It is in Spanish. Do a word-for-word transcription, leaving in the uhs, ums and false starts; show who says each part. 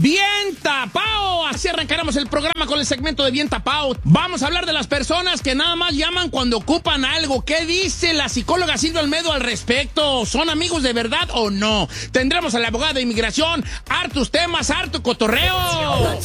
Speaker 1: Bien tapao. Así arrancaremos el programa con el segmento de Bien tapao. Vamos a hablar de las personas que nada más llaman cuando ocupan algo. ¿Qué dice la psicóloga Silvia Olmedo al respecto? ¿Son amigos de verdad o no? Tendremos a la abogada de inmigración, hartos temas, harto cotorreo.